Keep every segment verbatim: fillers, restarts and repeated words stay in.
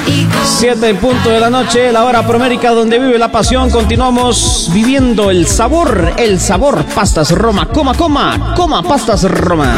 siete en punto de la noche, la hora promérica donde vive la pasión. Continuamos viviendo el sabor, el sabor. Pastas Roma, coma, coma, coma Pastas Roma.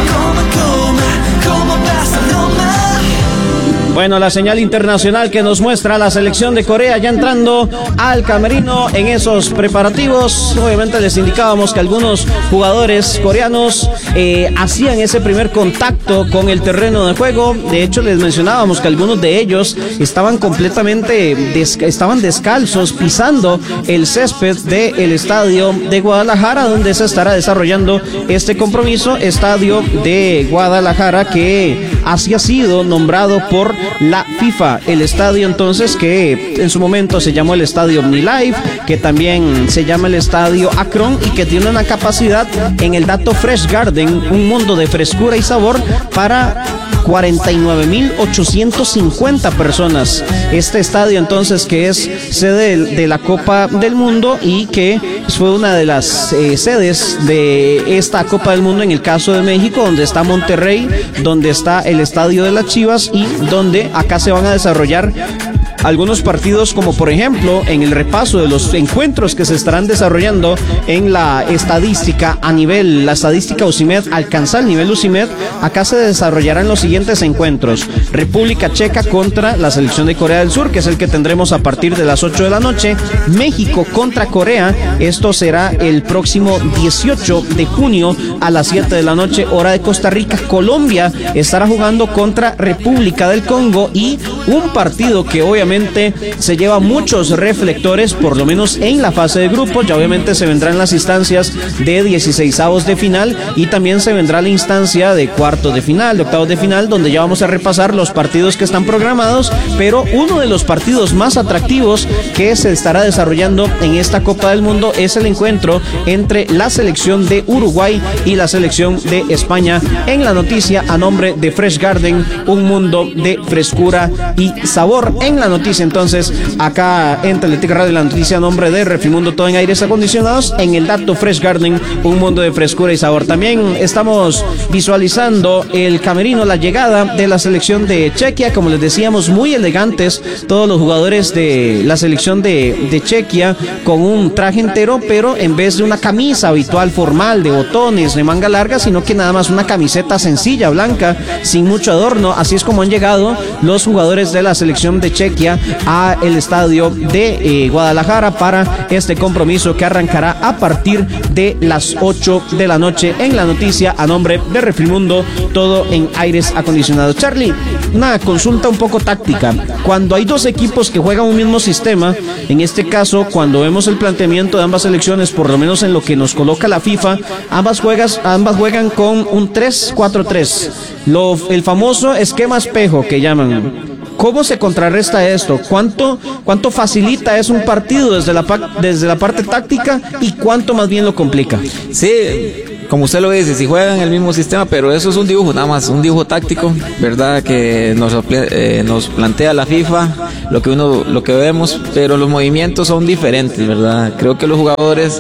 Bueno, la señal internacional que nos muestra la selección de Corea ya entrando al camerino en esos preparativos. Obviamente les indicábamos que algunos jugadores coreanos eh, hacían ese primer contacto con el terreno de juego. De hecho, les mencionábamos que algunos de ellos estaban completamente, des- estaban descalzos pisando el césped del estadio de Guadalajara, donde se estará desarrollando este compromiso. Estadio de Guadalajara que así ha sido nombrado por la FIFA, el estadio entonces que en su momento se llamó el estadio OmniLife, que también se llama el estadio Akron y que tiene una capacidad en el dato Fresh Garden, un mundo de frescura y sabor para cuarenta y nueve mil ochocientos cincuenta personas. Este estadio entonces que es sede de, de la Copa del Mundo y que fue una de las eh, sedes de esta Copa del Mundo en el caso de México, donde está Monterrey, donde está el estadio de las Chivas y donde acá se van a desarrollar algunos partidos, como por ejemplo en el repaso de los encuentros que se estarán desarrollando en la estadística a nivel, la estadística UCIMED alcanza el nivel UCIMED. Acá se desarrollarán los siguientes encuentros: República Checa contra la selección de Corea del Sur, que es el que tendremos a partir de las ocho de la noche. México contra Corea, esto será el próximo dieciocho de junio a las siete de la noche, hora de Costa Rica. Colombia estará jugando contra República del Congo, y un partido que obviamente se lleva muchos reflectores, por lo menos en la fase de grupos. Ya obviamente se vendrán las instancias de dieciseisavos de final y también se vendrá la instancia de cuartos de final, de octavos de final, donde ya vamos a repasar los partidos que están programados. Pero uno de los partidos más atractivos que se estará desarrollando en esta Copa del Mundo es el encuentro entre la selección de Uruguay y la selección de España. En la noticia a nombre de Fresh Garden, un mundo de frescura y sabor. En la noticia entonces acá en Teletica Radio, la noticia a nombre de Refrimundo, todo en aires acondicionados. En el dato Fresh Garden, un mundo de frescura y sabor. También estamos visualizando el camerino, la llegada de la selección de Chequia, como les decíamos, muy elegantes todos los jugadores de la selección de, de Chequia, con un traje entero, pero en vez de una camisa habitual formal de botones de manga larga, sino que nada más una camiseta sencilla, blanca, sin mucho adorno. Así es como han llegado los jugadores de la selección de Chequia a el estadio de eh, Guadalajara para este compromiso que arrancará a partir de las ocho de la noche. En la noticia a nombre de Refrimundo, todo en aires acondicionados. Charlie, una consulta un poco táctica. Cuando hay dos equipos que juegan un mismo sistema, en este caso cuando vemos el planteamiento de ambas selecciones, por lo menos en lo que nos coloca la FIFA, ambas, juegas, ambas juegan con un tres cuatro tres, lo, el famoso esquema espejo que llaman. ¿Cómo se contrarresta esto? ¿Cuánto, cuánto facilita es un partido desde la, desde la parte táctica y cuánto más bien lo complica? Sí, como usted lo dice, si juegan el mismo sistema, pero eso es un dibujo, nada más, un dibujo táctico, ¿verdad? Que nos, eh, nos plantea la FIFA, lo que uno, lo que vemos, pero los movimientos son diferentes, ¿verdad? Creo que los jugadores...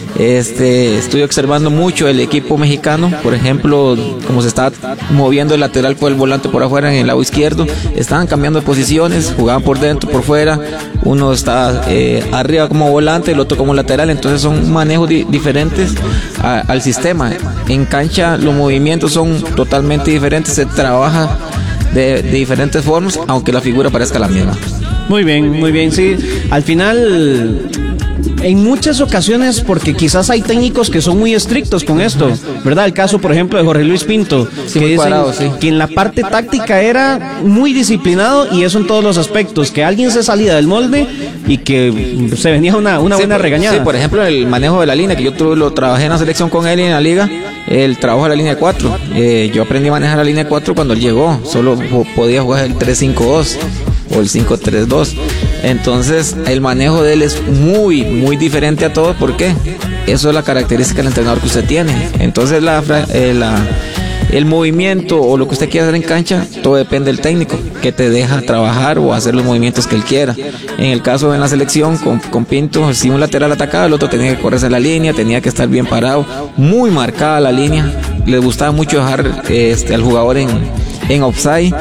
Este, estoy observando mucho el equipo mexicano, por ejemplo, como se está moviendo el lateral por el volante por afuera en el lado izquierdo, estaban cambiando de posiciones, jugaban por dentro, por fuera, uno está eh, arriba como volante, el otro como lateral, entonces son manejos di- diferentes a, al sistema. En cancha los movimientos son totalmente diferentes, se trabaja de, de diferentes formas, aunque la figura parezca la misma. Muy bien, muy bien, sí. Al final, en muchas ocasiones, porque quizás hay técnicos que son muy estrictos con esto, ¿verdad? El caso, por ejemplo, de Jorge Luis Pinto, Sí, que dicen cuadrado, sí. que en la parte táctica era muy disciplinado, y eso en todos los aspectos, que alguien se salía del molde y que se venía una, una Sí, buena por, regañada. Sí, por ejemplo, el manejo de la línea, que yo tuve, lo trabajé en la selección con él y en la liga, el trabajo de la línea cuatro. Eh, yo aprendí a manejar la línea cuatro cuando él llegó, solo podía jugar el tres cinco dos o el cinco tres dos. Entonces, el manejo de él es muy, muy diferente a todos. ¿Por qué? Eso es la característica del entrenador que usted tiene. Entonces, la, eh, la, el movimiento o lo que usted quiera hacer en cancha, todo depende del técnico, que te deja trabajar o hacer los movimientos que él quiera. En el caso de la selección, con, con Pinto, si un lateral atacaba, el otro tenía que correrse la línea, tenía que estar bien parado, muy marcada la línea. Les gustaba mucho dejar este, al jugador en, en offside.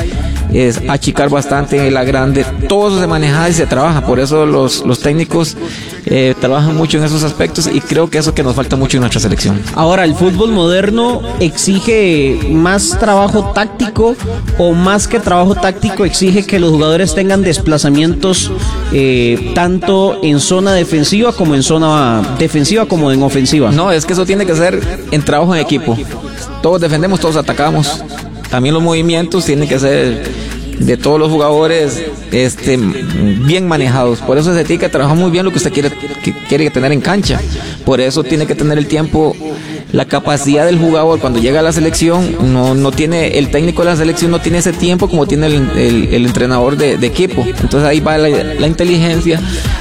es achicar bastante la grande, todo eso se maneja y se trabaja, por eso los, los técnicos eh, trabajan mucho en esos aspectos y creo que eso que nos falta mucho en nuestra selección. Ahora, ¿el fútbol moderno exige más trabajo táctico o más que trabajo táctico exige que los jugadores tengan desplazamientos eh, tanto en zona defensiva como en zona defensiva como en ofensiva? No, es que eso tiene que ser en trabajo en equipo. Todos defendemos, todos atacamos. También los movimientos tienen que ser de todos los jugadores este, bien manejados. Por eso se tiene que trabajar muy bien lo que usted quiere, que quiere tener en cancha. Por eso tiene que tener el tiempo, la capacidad del jugador cuando llega a la selección. No, no tiene, el técnico de la selección no tiene ese tiempo como tiene el, el, el entrenador de, de equipo. Entonces ahí va la, la inteligencia,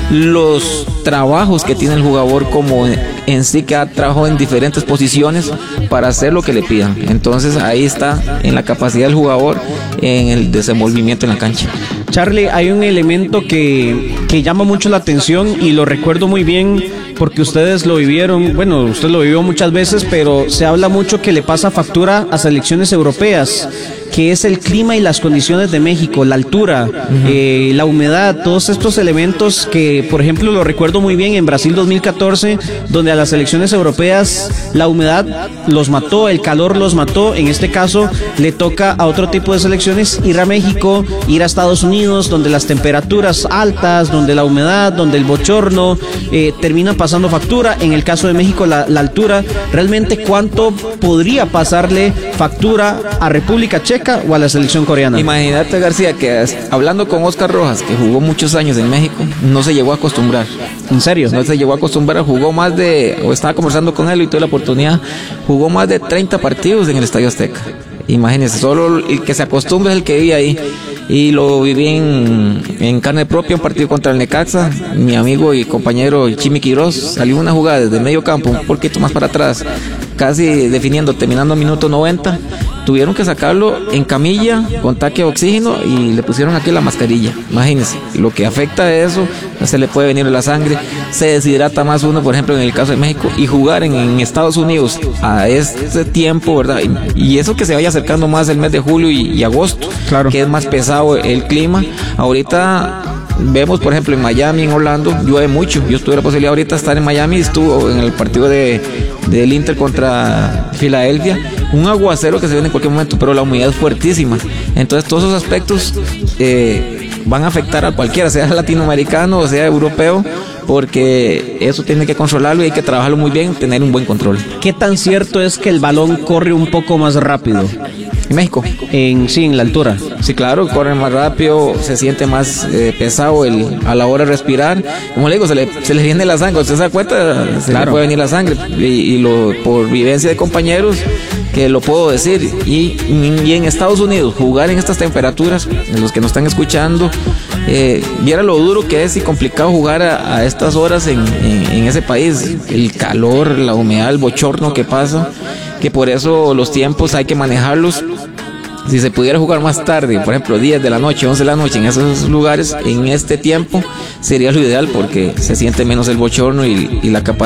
los trabajos que tiene el jugador como en sí, que ha trabajado en diferentes posiciones para hacer lo que le pidan. Entonces ahí está en la capacidad del jugador, en el desenvolvimiento en la cancha. Charlie, hay un elemento que, que llama mucho la atención y lo recuerdo muy bien porque ustedes lo vivieron, bueno, usted lo vivió muchas veces, pero se habla mucho que le pasa factura a selecciones europeas, que es el clima y las condiciones de México, la altura, uh-huh. eh, la humedad, todos estos elementos que, por ejemplo, lo recuerdo muy bien en Brasil dos mil catorce, donde a las selecciones europeas la humedad los mató, el calor los mató. En este caso le toca a otro tipo de selecciones ir a México, ir a Estados Unidos, donde las temperaturas altas, donde la humedad, donde el bochorno eh, termina pasando factura. En el caso de México la, la altura, realmente ¿cuánto podría pasarle factura a República Checa o a la selección coreana? Imagínate, García, que hablando con Oscar Rojas, que jugó muchos años en México, no se llegó a acostumbrar. ¿En serio? No se llegó a acostumbrar, jugó más de, o estaba conversando con él y tuve la oportunidad, jugó más de treinta partidos en el Estadio Azteca. Imagínense, solo el que se acostumbra es el que vive ahí. Y lo viví en, en carne propia, un partido contra el Necaxa. Mi amigo y compañero Chimi Quiroz salió una jugada desde medio campo, un poquito más para atrás, casi definiendo, terminando minuto noventa. Tuvieron que sacarlo en camilla con tanque de oxígeno y le pusieron aquí la mascarilla. Imagínense, lo que afecta a eso, se le puede venir la sangre, se deshidrata más uno, por ejemplo, en el caso de México, y jugar en, en Estados Unidos a este tiempo, ¿verdad? Y, y eso que se vaya acercando más el mes de julio y, y agosto, claro, que es más pesado el clima. Ahorita vemos, por ejemplo, en Miami, en Orlando, llueve mucho. Yo tuve la posibilidad ahorita de estar en Miami, estuvo en el partido de del Inter contra Filadelfia, un aguacero que se viene en cualquier momento, pero la humedad es fuertísima. Entonces todos esos aspectos eh, van a afectar a cualquiera, sea latinoamericano o sea europeo, porque eso tiene que controlarlo y hay que trabajarlo muy bien, tener un buen control. ¿Qué tan cierto es que el balón corre un poco más rápido? En México. En, sí, en la altura. Sí, claro, corre más rápido, se siente más eh, pesado el, a la hora de respirar. Como le digo, se le, se le viene la sangre, usted se da cuenta, se claro. le puede venir la sangre. Y, y lo, por vivencia de compañeros, que lo puedo decir. Y, y en Estados Unidos, jugar en estas temperaturas, en los que nos están escuchando, eh, viera lo duro que es y complicado jugar a, a estas horas en, en, en ese país. El calor, la humedad, el bochorno que pasa, que por eso los tiempos hay que manejarlos. Si se pudiera jugar más tarde, por ejemplo diez de la noche, once de la noche en esos lugares, en este tiempo sería lo ideal porque se siente menos el bochorno y, y la capacidad